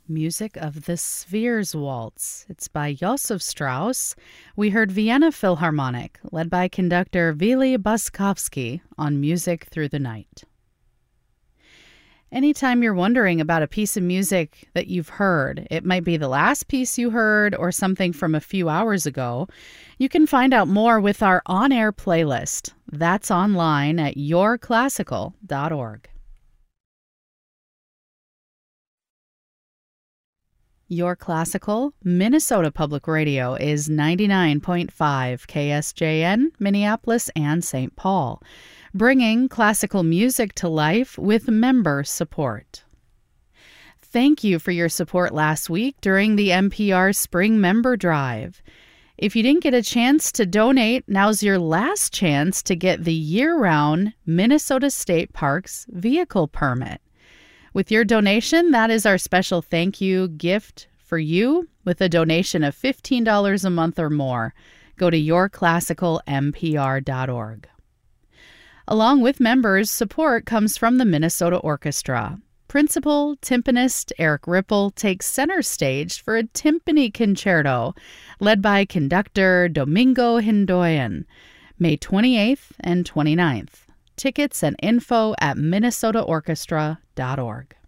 Music of the Spheres Waltz. It's by Josef Strauss. We heard Vienna Philharmonic, led by conductor Vili Boskovsky, on Music Through the Night. Anytime you're wondering about a piece of music that you've heard, it might be the last piece you heard or something from a few hours ago, you can find out more with our on-air playlist. That's online at yourclassical.org. Your Classical, Minnesota Public Radio is 99.5 KSJN, Minneapolis and St. Paul, bringing classical music to life with member support. Thank you for your support last week during the NPR Spring Member Drive. If you didn't get a chance to donate, now's your last chance to get the year-round Minnesota State Parks vehicle permit. With your donation, that is our special thank you gift for you with a donation of $15 a month or more. Go to yourclassicalmpr.org. Along with members, support comes from the Minnesota Orchestra. Principal timpanist Eric Ripple takes center stage for a timpani concerto led by conductor Domingo Hindoyan, May 28th and 29th. Tickets and info at minnesotaorchestra.org.